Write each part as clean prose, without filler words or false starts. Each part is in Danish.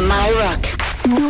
My Rock.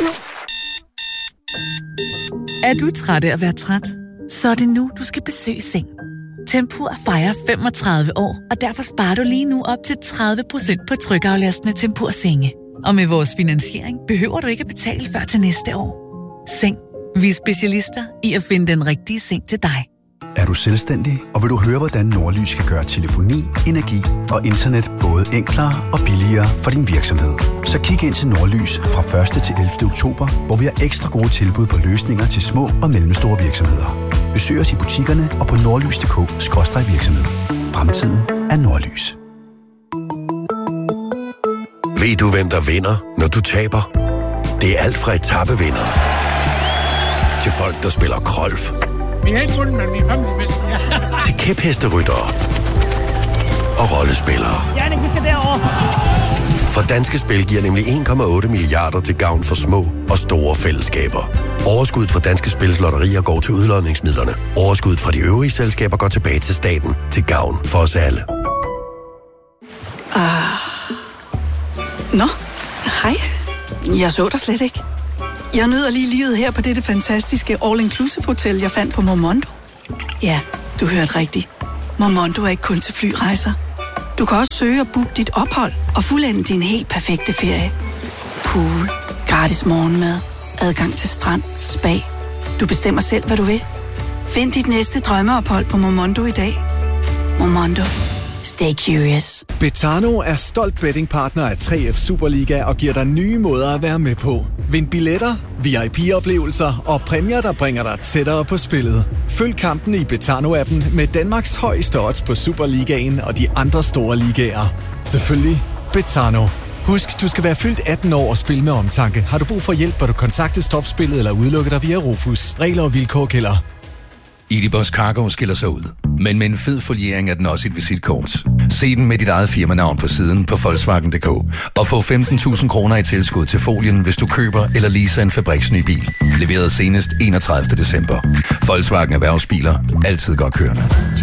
Er du træt af at være træt? Så er det nu, du skal besøge Seng. Tempur fejrer 35 år, og derfor sparer du lige nu op til 30% på trykaflastende Tempur-senge. Og med vores finansiering behøver du ikke at betale før til næste år. Seng. Vi er specialister i at finde den rigtige seng til dig. Er du selvstændig, og vil du høre, hvordan Nordlys kan gøre telefoni, energi og internet både enklere og billigere for din virksomhed? Så kig ind til Nordlys fra 1. til 11. oktober, hvor vi har ekstra gode tilbud på løsninger til små og mellemstore virksomheder. Besøg os i butikkerne og på nordlys.dk/virksomhed. Fremtiden er Nordlys. Ved du, hvem der vinder, når du taber? Det er alt fra etapevindere til folk, der spiller golf. Vi har ikke vundet, men vi er family. Til kæphesteryttere og rollespillere. Jannik, vi skal derover. For Danske Spil giver nemlig 1,8 milliarder til gavn for små og store fællesskaber. Overskuddet fra Danske Spils lotterier går til udlodningsmidlerne. Overskuddet fra de øvrige selskaber går tilbage til staten til gavn for os alle. Nå, hej. Jeg så dig slet ikke. Jeg nyder lige livet her på dette fantastiske all-inclusive hotel, jeg fandt på Momondo. Ja, du hørte rigtigt. Momondo er ikke kun til flyrejser. Du kan også søge og booke dit ophold og fuldende din helt perfekte ferie. Pool, gratis morgenmad, adgang til strand, spa. Du bestemmer selv, hvad du vil. Find dit næste drømmeophold på Momondo i dag. Momondo. Stay curious. Betano er stolt bettingpartner af 3F Superliga og giver dig nye måder at være med på. Vind billetter, VIP-oplevelser og præmier, der bringer dig tættere på spillet. Følg kampen i Betano-appen med Danmarks højeste odds på Superligaen og de andre store ligaer. Selvfølgelig Betano. Husk, du skal være fyldt 18 år og spille med omtanke. Har du brug for hjælp, bør du kontakte Stopspillet eller udelukke dig via Rufus. Regler og vilkår gælder. Edibus Cargo skiller sig ud, men med en fed foliering er den også et visitkort. Se den med dit eget firmanavn på siden på Volkswagen.dk og få 15.000 kroner i tilskud til folien, hvis du køber eller leaser en fabriksny bil. Leveret senest 31. december. Volkswagen Erhvervsbiler. Altid godt kørende.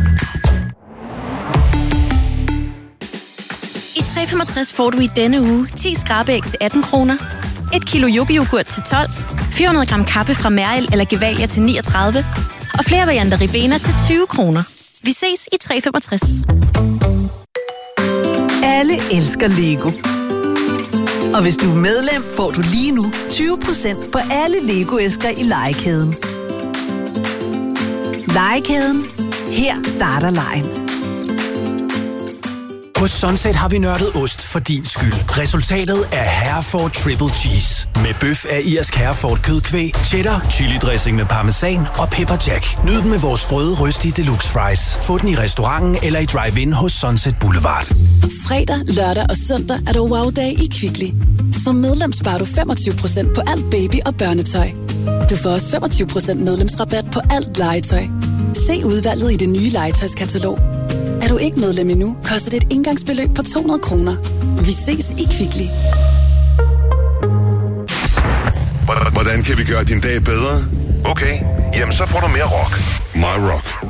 I 365 får du i denne uge 10 skrabæg til 18 kroner, 1 kilo yoghurt til 12, 400 gram kaffe fra Merrill eller Gevalia til 39, og flere varianter Ribena til 20 kroner. Vi ses i 365. Alle elsker Lego. Og hvis du er medlem, får du lige nu 20% på alle Lego-æsker i Legekæden. Legekæden. Her starter legen. Hos Sunset har vi nørdet ost for din skyld. Resultatet er Hereford Triple Cheese. Med bøf af irsk Hereford kødkvæg, cheddar, chili dressing med parmesan og pepper jack. Nyd den med vores sprøde, røstige deluxe fries. Få den i restauranten eller i drive-in hos Sunset Boulevard. Fredag, lørdag og søndag er der wow-dage i Kvickly. Som medlem sparer du 25% på alt baby og børnetøj. Du får også 25% medlemsrabat på alt legetøj. Se udvalget i det nye legetøjskatalog. Er du ikke medlem endnu, koster det et indgangsbeløb på 200 kroner. Vi ses i Kvickly. Hvordan kan vi gøre din dag bedre? Okay, jamen så får du mere rock. My Rock.